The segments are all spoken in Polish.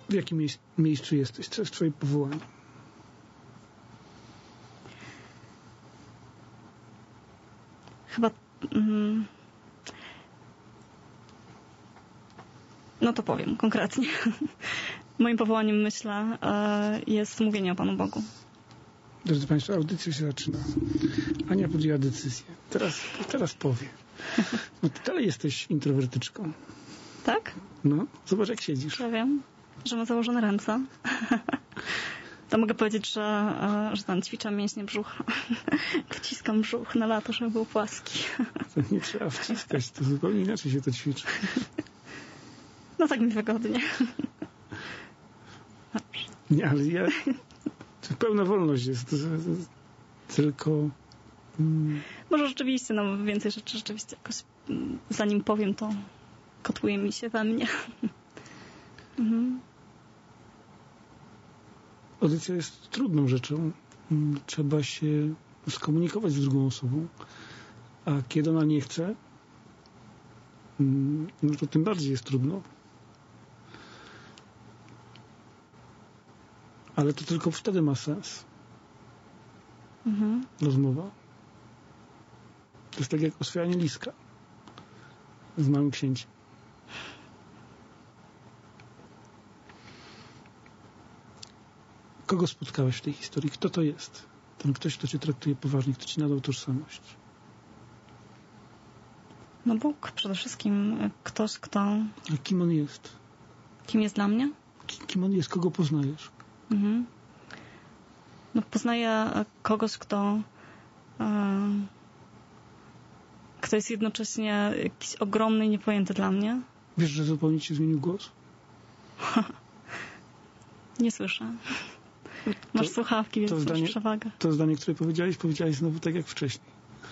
w jakim miejscu jesteś? Co jest twoje powołanie? Chyba... No to powiem konkretnie. Moim powołaniem, myślę, jest mówienie o Panu Bogu. Drodzy Państwo, audycja się zaczyna. Ania podjęła decyzję. Teraz powie. No ty dalej jesteś introwertyczką. Tak? No, zobacz jak siedzisz. Ja wiem, że mam założone ręce. To mogę powiedzieć, że tam ćwiczę mięśnie brzucha. Wciskam brzuch na lato, żeby był płaski. To nie trzeba wciskać, to zupełnie inaczej się to ćwiczy. No tak mi wygodnie. Nie, ale to pełna wolność jest. Tylko... Może rzeczywiście, więcej rzeczy rzeczywiście jakoś, zanim powiem, to kotłuje mi się we mnie. Audycja jest trudną rzeczą. Trzeba się skomunikować z drugą osobą. A kiedy ona nie chce, no to tym bardziej jest trudno. Ale to tylko wtedy ma sens. Rozmowa. To jest tak jak oswajanie liska z małym księciem. Kogo spotkałaś w tej historii? Kto to jest? Ten ktoś, kto cię traktuje poważnie, kto ci nadał tożsamość. No Bóg przede wszystkim. Ktoś, kto... A kim on jest? Kim jest dla mnie? Kim on jest? Kogo poznajesz? No, poznaję kogoś, kto jest jednocześnie jakiś ogromny i niepojęty dla mnie. Wiesz, że zupełnie ci zmienił głos? Nie słyszę. Masz słuchawki, więc masz przewagę. To zdanie, które powiedziałeś znowu tak jak wcześniej.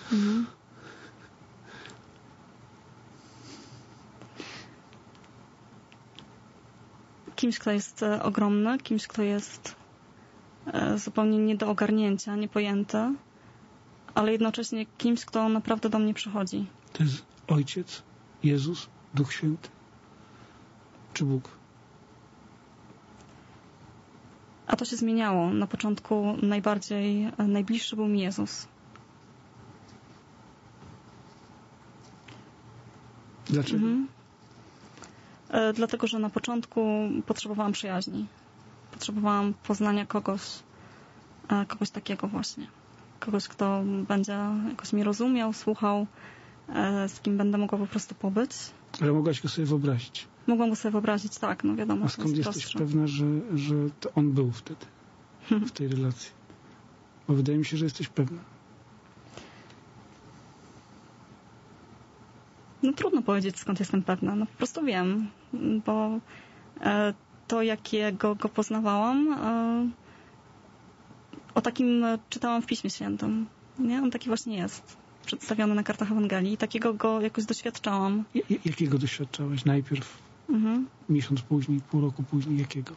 Kimś, kto jest ogromny, kimś, kto jest zupełnie nie do ogarnięcia, niepojęty, ale jednocześnie kimś, kto naprawdę do mnie przychodzi. To jest Ojciec, Jezus, Duch Święty czy Bóg? A to się zmieniało. Na początku najbliższy był mi Jezus. Dlaczego? Dlatego, że na początku potrzebowałam przyjaźni. Potrzebowałam poznania kogoś takiego właśnie. Kogoś, kto będzie jakoś mnie rozumiał, słuchał, z kim będę mogła po prostu pobyć. Ale mogłaś go sobie wyobrazić? Mogłam go sobie wyobrazić, tak, no wiadomo. A skąd jesteś pewna, że to on był wtedy w tej relacji? Bo wydaje mi się, że jesteś pewna. No trudno powiedzieć, skąd jestem pewna. No po prostu wiem, bo to, jakiego go poznawałam, o takim czytałam w Piśmie Świętym. Nie? On taki właśnie jest. Przedstawiony na kartach Ewangelii. Takiego go jakoś doświadczałam. Jakiego doświadczałaś? Najpierw? Miesiąc później, pół roku później? Jakiego?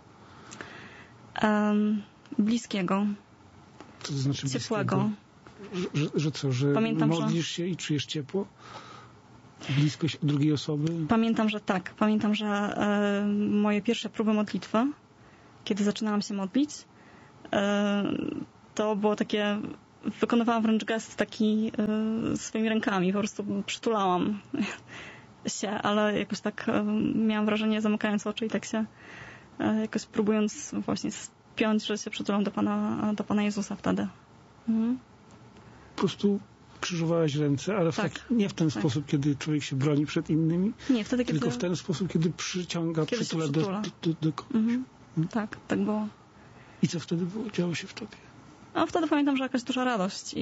Bliskiego. Co to znaczy ciepłego? Że co? Że pamiętam, modlisz się i czujesz ciepło? Bliskość drugiej osoby? Pamiętam, że tak. Pamiętam, że moje pierwsze próby modlitwy, kiedy zaczynałam się modlić, to było takie... Wykonywałam wręcz gest taki swoimi rękami. Po prostu przytulałam się, ale jakoś tak miałam wrażenie, zamykając oczy i tak się jakoś próbując właśnie spiąć, że się przytulam do Pana Jezusa wtedy. Po prostu krzyżowałaś ręce, ale nie w ten sposób, kiedy człowiek się broni przed innymi. Nie, wtedy, tylko w ten sposób, kiedy przytula do kogoś. Tak, tak było. I co wtedy działo się w tobie? A wtedy pamiętam, że jakaś duża radość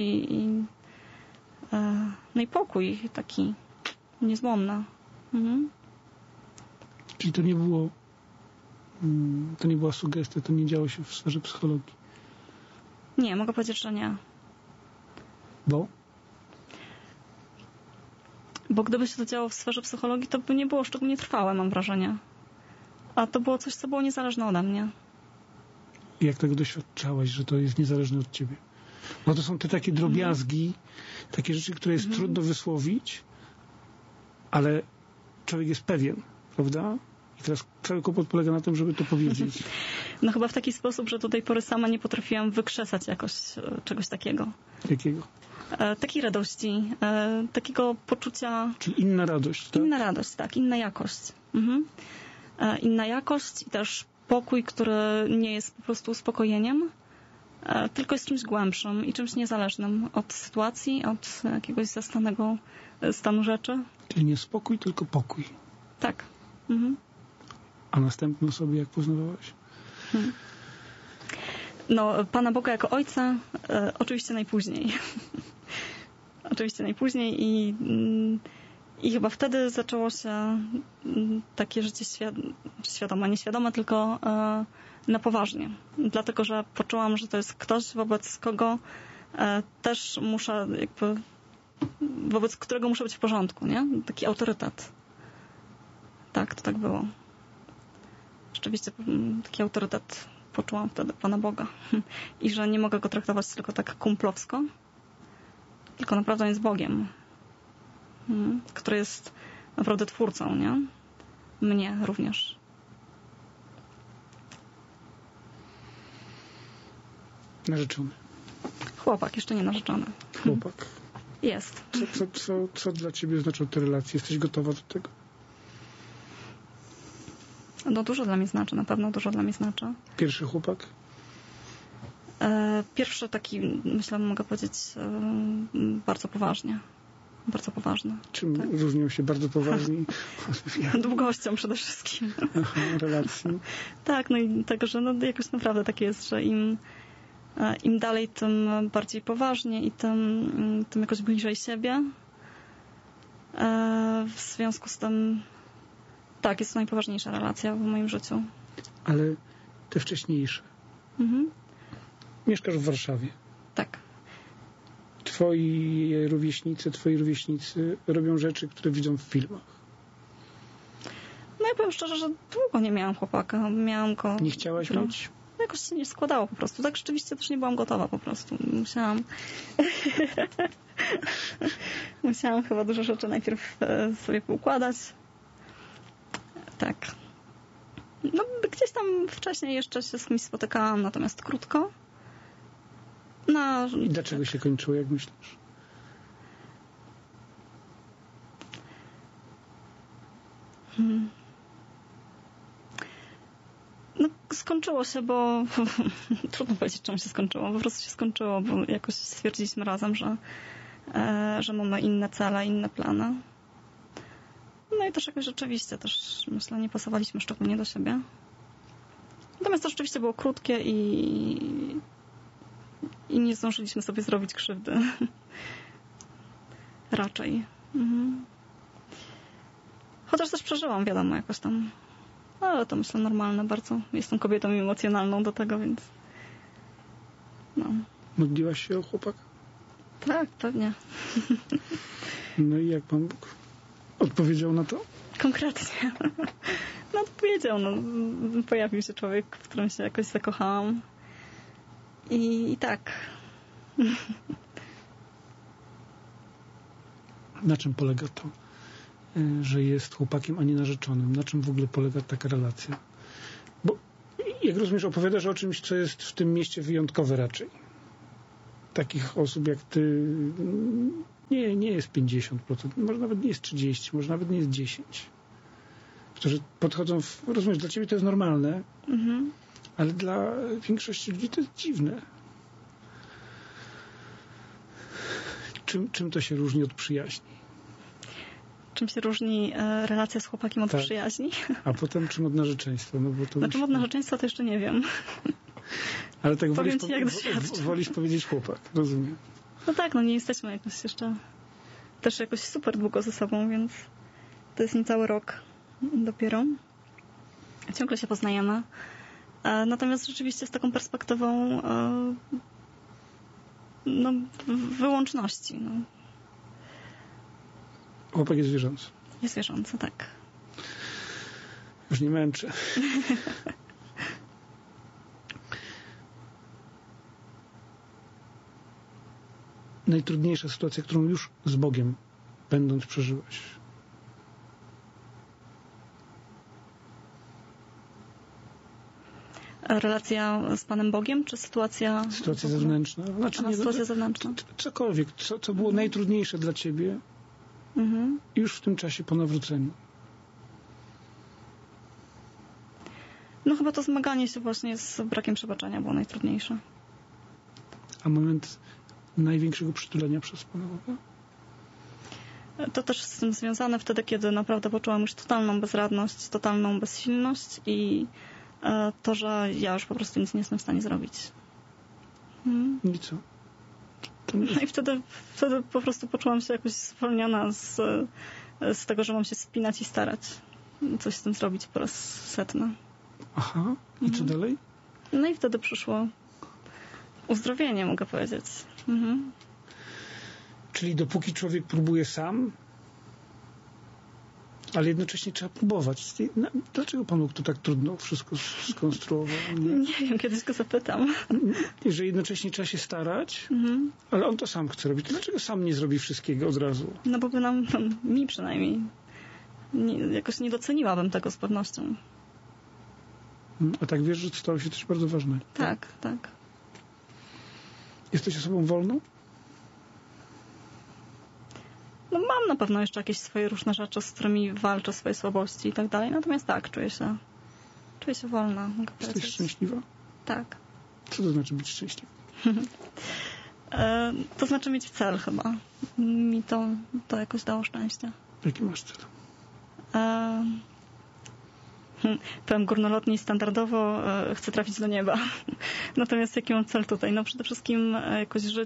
no i pokój taki niezłomny. Czyli to nie była sugestia, to nie działo się w sferze psychologii? Nie, mogę powiedzieć, że nie. Bo? Bo gdyby się to działo w sferze psychologii, to by nie było szczególnie trwałe, mam wrażenie. A to było coś, co było niezależne ode mnie. Jak tego doświadczałaś, że to jest niezależne od ciebie? Bo to są te takie drobiazgi, takie rzeczy, które jest trudno wysłowić, ale człowiek jest pewien, prawda? I teraz cały kłopot polega na tym, żeby to powiedzieć. No chyba w taki sposób, że do tej pory sama nie potrafiłam wykrzesać jakoś czegoś takiego. Jakiego? Takiej radości, takiego poczucia... Czyli inna radość, tak? Inna radość, tak, inna jakość. Mhm. Inna jakość i też pokój, który nie jest po prostu uspokojeniem, tylko jest czymś głębszym i czymś niezależnym od sytuacji, od jakiegoś zastanego stanu rzeczy. Czyli nie spokój, tylko pokój. Tak. Mhm. A następną osobę jak poznawałaś? No, Pana Boga jako Ojca oczywiście najpóźniej. Oczywiście najpóźniej i chyba wtedy zaczęło się takie życie świadome, nieświadome, tylko na poważnie. Dlatego, że poczułam, że to jest ktoś, wobec kogo też muszę jakby, wobec którego muszę być w porządku, nie? Taki autorytet. Tak, to tak było. Rzeczywiście taki autorytet poczułam wtedy Pana Boga. I że nie mogę go traktować tylko tak kumplowsko, tylko naprawdę on jest Bogiem, który jest naprawdę twórcą, nie? Mnie również. Narzeczony. Chłopak, jeszcze nie narzeczony. Chłopak. Jest. Co dla ciebie znaczą te relacje? Jesteś gotowa do tego? No dużo dla mnie znaczy, na pewno dużo dla mnie znaczy. Pierwszy chłopak? Pierwszy taki, myślę, mogę powiedzieć, bardzo poważnie. Bardzo poważny. Czym tak. różnią się bardzo poważni? Długością przede wszystkim. Aha, relacji. Tak, no i tego, że no jakoś naprawdę tak jest, że im dalej, tym bardziej poważnie i tym jakoś bliżej siebie. W związku z tym tak, jest to najpoważniejsza relacja w moim życiu. Ale te wcześniejsze. Mhm. Mieszkasz w Warszawie. Tak. Twoi rówieśnicy robią rzeczy, które widzą w filmach. No ja powiem szczerze, że długo nie miałam chłopaka. Miałam go... Nie chciałaś mieć? Jakoś się nie składało po prostu. Tak rzeczywiście też nie byłam gotowa po prostu. Musiałam chyba dużo rzeczy najpierw sobie poukładać. Tak. No gdzieś tam wcześniej jeszcze się z kimś spotykałam, natomiast krótko. No, i dlaczego się kończyło, jak myślisz? No, skończyło się, bo trudno powiedzieć, czemu się skończyło. Po prostu się skończyło, bo jakoś stwierdziliśmy razem, że mamy inne cele, inne plany. No i też jakoś rzeczywiście, też myślę, nie pasowaliśmy szczególnie do siebie. Natomiast to rzeczywiście było krótkie i nie zdążyliśmy sobie zrobić krzywdy. Raczej. Mhm. Chociaż też przeżyłam, wiadomo, jakoś tam. Ale to myślę normalne bardzo. Jestem kobietą emocjonalną do tego, więc no. Modliłaś się o chłopaka? Tak, pewnie. No i jak Pan Bóg odpowiedział na to? Konkretnie. No odpowiedział. No. Pojawił się człowiek, w którym się jakoś zakochałam. I tak. Na czym polega to, że jest chłopakiem, a nie narzeczonym? Na czym w ogóle polega taka relacja? Bo jak rozumiesz, opowiadasz o czymś, co jest w tym mieście wyjątkowe raczej. Takich osób jak ty nie jest 50%, może nawet nie jest 30%, może nawet nie jest 10%. Którzy podchodzą, rozumiesz, dla ciebie to jest normalne, ale dla większości ludzi to jest dziwne. Czym to się różni od przyjaźni? Czym się różni relacja z chłopakiem od przyjaźni? A potem czym od narzeczeństwa? No bo to znaczy od narzeczeństwa to jeszcze nie wiem. Ale tak wolisz powiedzieć chłopak, rozumiem. No tak, no nie jesteśmy jakoś jeszcze też jakoś super długo ze sobą, więc to jest niecały rok dopiero. Ciągle się poznajemy. Natomiast rzeczywiście z taką perspektywą no, wyłączności. No. Chłopak jest wierzący. Jest wierzący, tak. Już nie męczę. Najtrudniejsza sytuacja, którą już z Bogiem będąc przeżyłeś? Relacja z Panem Bogiem, czy sytuacja... Sytuacja zewnętrzna. Znaczy, sytuacja zewnętrzna. Cokolwiek, co było najtrudniejsze dla ciebie już w tym czasie po nawróceniu. No chyba to zmaganie się właśnie z brakiem przebaczenia było najtrudniejsze. A moment największego przytulenia przez Pana Boga? To też z tym związane wtedy, kiedy naprawdę poczułam już totalną bezradność, totalną bezsilność i to, że ja już po prostu nic nie jestem w stanie zrobić. I co? No i wtedy po prostu poczułam się jakoś zwolniona z tego, że mam się spinać i starać coś z tym zrobić po raz setny. Aha. I co dalej? No i wtedy przyszło uzdrowienie, mogę powiedzieć. Czyli dopóki człowiek próbuje sam, ale jednocześnie trzeba próbować. Dlaczego Pan Bóg to tak trudno wszystko skonstruował? Nie wiem, kiedyś go zapytam. Że jednocześnie trzeba się starać, ale On to sam chce robić. To dlaczego sam nie zrobi wszystkiego od razu? No bo mi przynajmniej jakoś nie doceniłabym tego z pewnością. A tak wiesz, że to stało się coś bardzo ważne. Tak. Jesteś osobą wolną? No mam na pewno jeszcze jakieś swoje różne rzeczy, z którymi walczę, swoje słabości i tak dalej. Natomiast tak, czuję się wolna. Mogę Jesteś powiedzieć. szczęśliwa? Tak. Co to znaczy być szczęśliwą? To znaczy mieć cel chyba. Mi to jakoś dało szczęście. Jaki masz cel? Powiem górnolotnie i standardowo chcę trafić do nieba. Natomiast jaki mam cel tutaj? No przede wszystkim jakoś żyć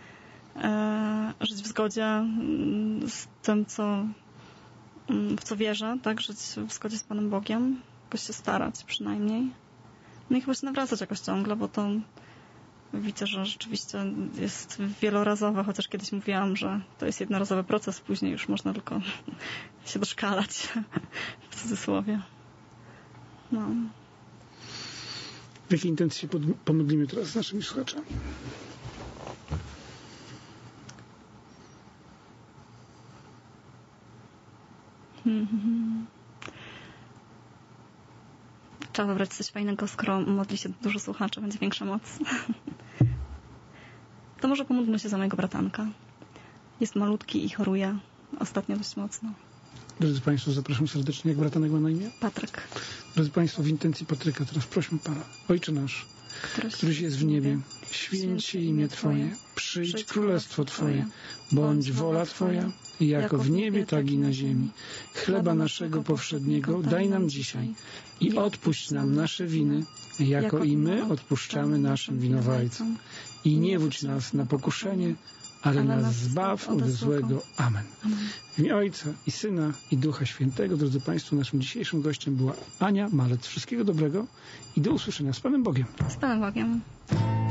w zgodzie z tym, w co wierzę, tak? Żyć w zgodzie z Panem Bogiem. Jakoś się starać przynajmniej. No i chyba się nawracać jakoś ciągle, bo to widzę, że rzeczywiście jest wielorazowe, chociaż kiedyś mówiłam, że to jest jednorazowy proces, później już można tylko się doszkalać w cudzysłowie. No. W jakiej intencji się pomodlimy teraz z naszymi słuchaczami? Trzeba wybrać coś fajnego, skoro modli się dużo słuchaczy, będzie większa moc. To może pomódlmy się za mojego bratanka. Jest malutki i choruje ostatnio dość mocno. Drodzy Państwo, zapraszam serdecznie. Jak bratanek ma na imię? Patryk. Drodzy Państwo, w intencji Patryka teraz prośmy Pana. Ojcze nasz, któryś jest w niebie, święć się imię Twoje, przyjdź królestwo Twoje, bądź wola Twoja, jako w niebie, tak i na ziemi. Chleba naszego powszedniego daj nam dzisiaj i odpuść nam nasze winy, jako i my odpuszczamy naszym winowajcom. I nie wódź nas na pokuszenie, ale nas zbaw od złego. Amen. W imię Ojca i Syna i Ducha Świętego. Drodzy Państwo, naszym dzisiejszym gościem była Ania Malec. Wszystkiego dobrego i do usłyszenia z Panem Bogiem. Z Panem Bogiem.